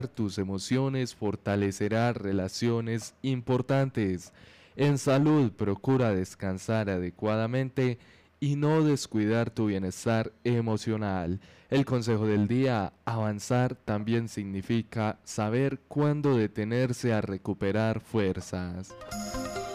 tus emociones fortalecerá relaciones importantes. En salud, procura descansar adecuadamente y no descuidar tu bienestar emocional. El consejo del día, avanzar también significa saber cuándo detenerse a recuperar fuerzas.